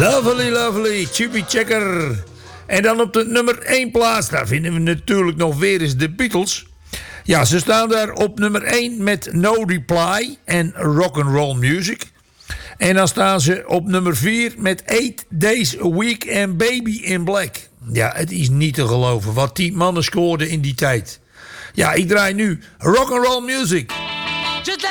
Lovely, lovely, Chubby Checker. En dan op de nummer 1 plaats, daar vinden we natuurlijk nog weer eens de Beatles. Ja, ze staan daar op nummer 1 met No Reply en Rock'n'Roll Music. En dan staan ze op nummer 4 met 8 Days a Week en Baby in Black. Ja, het is niet te geloven wat die mannen scoorden in die tijd. Ja, ik draai nu Rock'n'Roll Music.